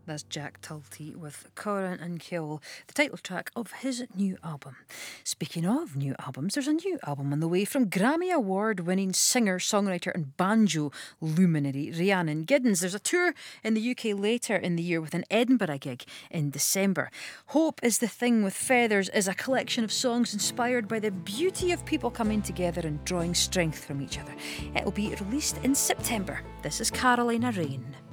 That's Jack Tulty with Coran and Keol, the title track of his new album. Speaking of new albums, there's a new album on the way from Grammy Award winning singer, songwriter, and banjo luminary Rhiannon Giddens. There's a tour in the UK later in the year with an Edinburgh gig in December. Hope is the Thing with Feathers is a collection of songs inspired by the beauty of people coming together and drawing strength from each other. It'll be released in September. This is Carolina Rain.